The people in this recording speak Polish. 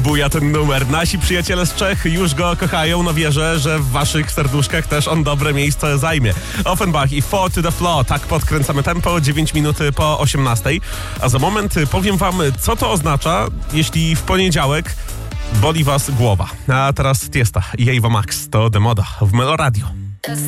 buja ten numer. Nasi przyjaciele z Czech już go kochają. No wierzę, że w waszych serduszkach też on dobre miejsce zajmie. Offenbach i Fall to the Floor. Tak podkręcamy tempo, 9 minut po 18. A za moment powiem wam, co to oznacza, jeśli w poniedziałek boli was głowa. A teraz Tiesta i Ava Max to Demoda w Melo Radio.